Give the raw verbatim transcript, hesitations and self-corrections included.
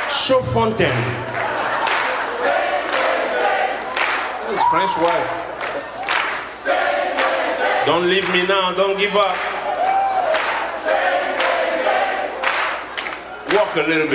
Chaudfontaine. That is French word. Don't leave me now, don't give up. Walk a little bit.